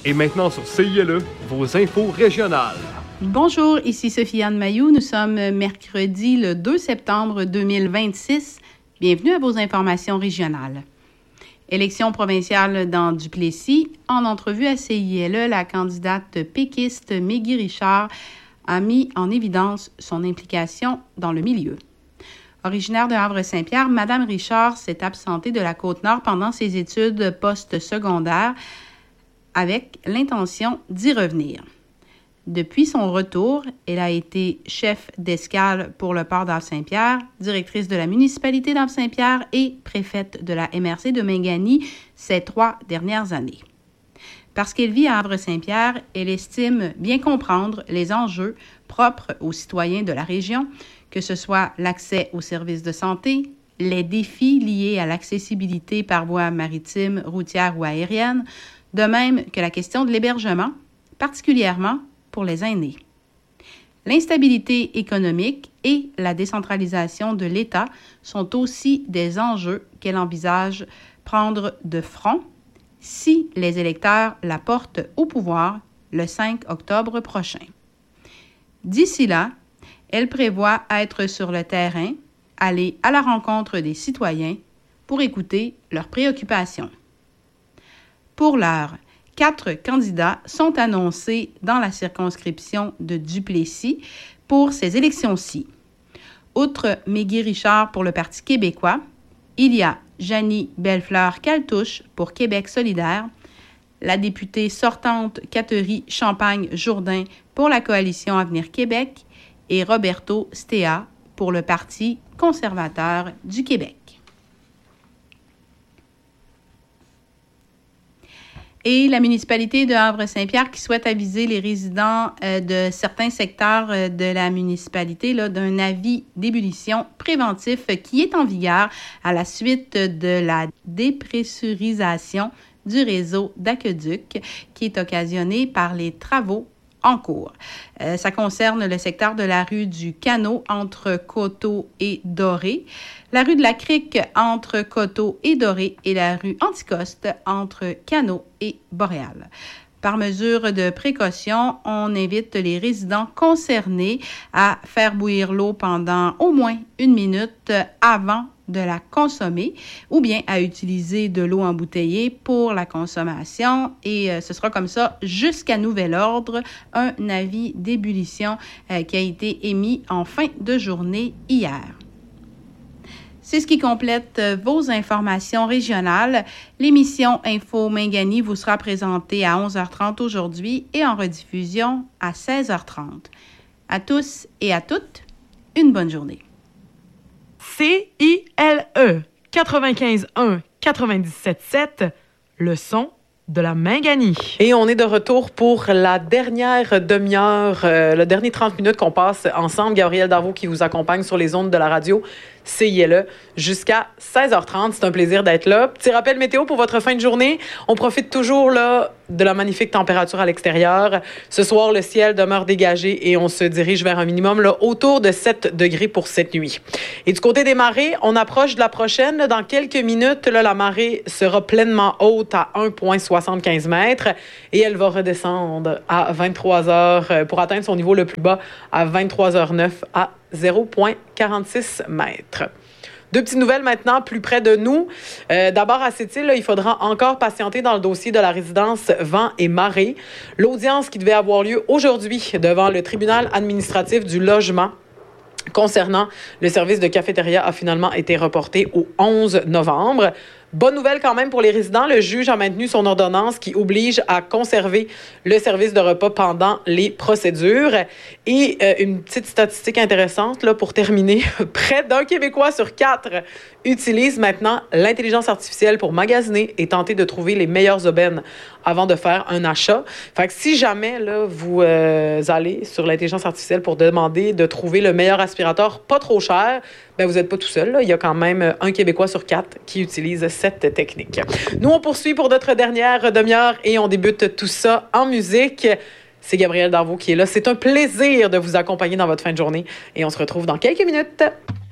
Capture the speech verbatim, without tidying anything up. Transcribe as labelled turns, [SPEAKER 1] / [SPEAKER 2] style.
[SPEAKER 1] Et maintenant sur C I L E, vos infos régionales.
[SPEAKER 2] Bonjour, ici Sophie-Anne Mailloux. Nous sommes mercredi le deux septembre deux mille vingt-six. Bienvenue à vos informations régionales. Élection provinciale dans Duplessis. En entrevue à C I L E, la candidate péquiste Mégui Richard a mis en évidence son implication dans le milieu. Originaire de Havre-Saint-Pierre, Mme Richard s'est absentée de la Côte-Nord pendant ses études postsecondaires avec l'intention d'y revenir. Depuis son retour, elle a été chef d'escale pour le port d'Havre-Saint-Pierre, directrice de la municipalité d'Havre-Saint-Pierre et préfète de la M R C de Mingani ces trois dernières années. Parce qu'elle vit à Havre-Saint-Pierre, elle estime bien comprendre les enjeux propres aux citoyens de la région, que ce soit l'accès aux services de santé, les défis liés à l'accessibilité par voie maritime, routière ou aérienne, de même que la question de l'hébergement, particulièrement pour les aînés. L'instabilité économique et la décentralisation de l'État sont aussi des enjeux qu'elle envisage prendre de front si les électeurs la portent au pouvoir le cinq octobre prochain. D'ici là, elle prévoit être sur le terrain, aller à la rencontre des citoyens pour écouter leurs préoccupations. Pour l'heure, quatre candidats sont annoncés dans la circonscription de Duplessis pour ces élections-ci. Outre Mégui Richard pour le Parti québécois, il y a Janie Bellefleur-Caltouche pour Québec solidaire, la députée sortante Catherine Champagne-Jourdain pour la Coalition Avenir Québec et Roberto Stea pour le Parti conservateur du Québec. Et la municipalité de Havre-Saint-Pierre qui souhaite aviser les résidents euh, de certains secteurs euh, de la municipalité là, d'un avis d'ébullition préventif qui est en vigueur à la suite de la dépressurisation du réseau d'aqueduc qui est occasionné par les travaux en cours. Euh, ça concerne le secteur de la rue du Canot entre Coteau et Doré, la rue de la Crique entre Coteau et Doré et la rue Anticoste entre Canot et Boréal. Par mesure de précaution, on invite les résidents concernés à faire bouillir l'eau pendant au moins une minute avant de la consommer ou bien à utiliser de l'eau embouteillée pour la consommation et euh, ce sera comme ça jusqu'à nouvel ordre, un avis d'ébullition euh, qui a été émis en fin de journée hier. C'est ce qui complète vos informations régionales. L'émission Info Mingani vous sera présentée à onze heures trente aujourd'hui et en rediffusion à seize heures trente. À tous et à toutes, une bonne journée.
[SPEAKER 3] C I L E quatre-vingt-quinze un quatre-vingt-dix-sept sept, le son de la Mingani.
[SPEAKER 4] Et on est de retour pour la dernière demi-heure, euh, le dernier trente minutes qu'on passe ensemble. Gabrielle Darvaux qui vous accompagne sur les ondes de la radio C I L E jusqu'à seize heures trente. C'est un plaisir d'être là. Petit rappel météo pour votre fin de journée. On profite toujours là de la magnifique température à l'extérieur. Ce soir, le ciel demeure dégagé et on se dirige vers un minimum là, autour de sept degrés pour cette nuit. Et du côté des marées, on approche de la prochaine. Dans quelques minutes, là, la marée sera pleinement haute à un virgule soixante-quinze mètres et elle va redescendre à vingt-trois heures pour atteindre son niveau le plus bas à vingt-trois heures neuf à zéro virgule quarante-six mètres. Deux petites nouvelles maintenant plus près de nous. Euh, d'abord, à Sept-Îles, il faudra encore patienter dans le dossier de la résidence Vent et Marée. L'audience qui devait avoir lieu aujourd'hui devant le tribunal administratif du logement concernant le service de cafétéria a finalement été reporté au onze novembre. Bonne nouvelle quand même pour les résidents. Le juge a maintenu son ordonnance qui oblige à conserver le service de repas pendant les procédures. Et euh, une petite statistique intéressante là, pour terminer. Près d'un Québécois sur quatre utilise maintenant l'intelligence artificielle pour magasiner et tenter de trouver les meilleures aubaines avant de faire un achat. Fait que si jamais là, vous euh, allez sur l'intelligence artificielle pour demander de trouver le meilleur aspirateur pas trop cher, ben vous n'êtes pas tout seul. Là. Il y a quand même un Québécois sur quatre qui utilise cette technique. Nous, on poursuit pour notre dernière demi-heure et on débute tout ça en musique. C'est Gabrielle Darvaux qui est là. C'est un plaisir de vous accompagner dans votre fin de journée et on se retrouve dans quelques minutes.